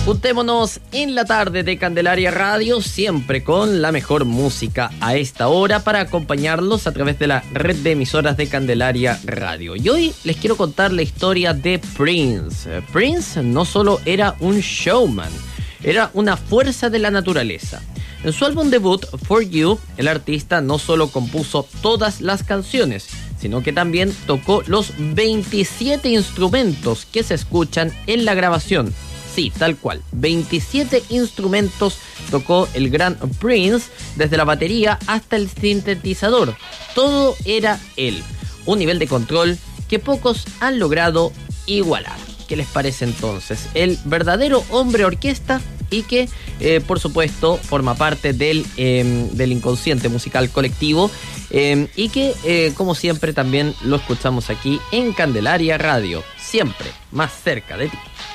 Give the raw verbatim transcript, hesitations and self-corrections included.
Juntémonos en la tarde de Candelaria Radio, siempre con la mejor música a esta hora para acompañarlos a través de la red de emisoras de Candelaria Radio. Y hoy les quiero contar la historia de Prince. Prince no solo era un showman, era una fuerza de la naturaleza. En su álbum debut, For You, el artista no solo compuso todas las canciones, sino que también tocó los veintisiete instrumentos que se escuchan en la grabación. Sí, tal cual, veintisiete instrumentos tocó el gran Prince, desde la batería hasta el sintetizador. Todo era él, un nivel de control que pocos han logrado igualar. ¿Qué les parece entonces? El verdadero hombre orquesta y que, eh, por supuesto, forma parte del, eh, del inconsciente musical colectivo eh, y que, eh, como siempre, también lo escuchamos aquí en Candelaria Radio, siempre más cerca de ti.